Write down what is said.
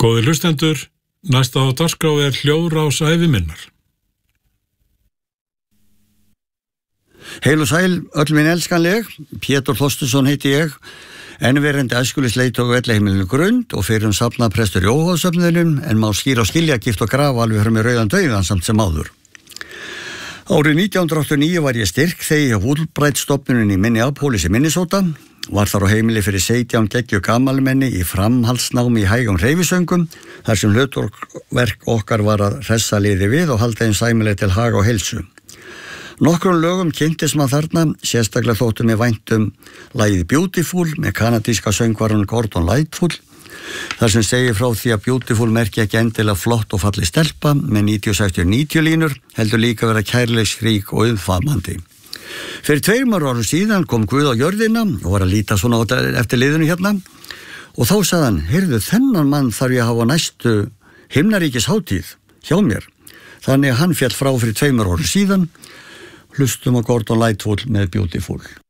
Góðir hlustendur, næsta á dagskrá hljóðrás ævi minnar. Heil og sæl, öll minn elskanleg, Pétur Þorsteinsson heiti ég, enverandi æskulisleiðtogi Elliheimilinu Grund og fyrrum safnaprestur í Óháðsöfnuðinum, en má skýra og skilja gift og grafa alveg frá með rauðan dauðan samt sem áður. Árið 1989 var ég styrk þegar ég Fulbright-stofnunin í Minneapolis í Minnesota, var þar á heimili fyrir 17 geggju gamalmenni í framhaldsnámi í hægum hreyfisöngum, þar sem hlutverk okkar var að hressa liði við og halda þeim sæmileg til haga og heilsu. Nokkrum lögum kynntist maður þarna, sérstaklega þóttu mér vænt lagið Beautiful með kanadíska söngvarann Gordon Lightfoot, þar sem segir frá því að Beautiful merki ekki endilega flott og falli stelpa með 90-60-90 línur, heldur líka vera kærleiksrík og umfamandi. Fyrir 2 árum síðan kom Guð á jörðina og var að líta svona eftir liðinu hérna og þá sagði hann, heyrðu, þennan mann þarf ég að hafa næstu himnaríkishátíð hjá mér. Þannig að hann féll frá fyrir 2 árum síðan. Hlustum á Gordon Lightfoot með Beautiful.